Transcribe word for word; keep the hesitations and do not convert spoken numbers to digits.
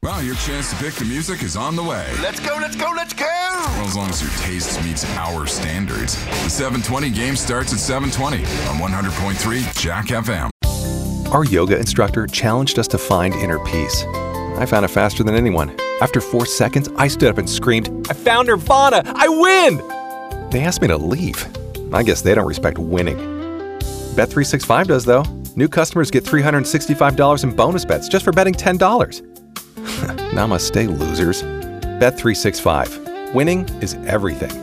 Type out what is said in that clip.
Well, your chance to pick the music is on the way. Let's go, let's go, let's go! Well, as long as your taste meets our standards. The seven twenty game starts at seven twenty on one hundred point three Jack F M. Our yoga instructor challenged us to find inner peace. I found it faster than anyone. After four seconds, I stood up and screamed, "I found Nirvana! I win!" They asked me to leave. I guess they don't respect winning. Bet three sixty-five does, though. New customers get three hundred sixty-five dollars in bonus bets just for betting ten dollars. Namaste, losers. Bet three sixty-five. Winning is everything.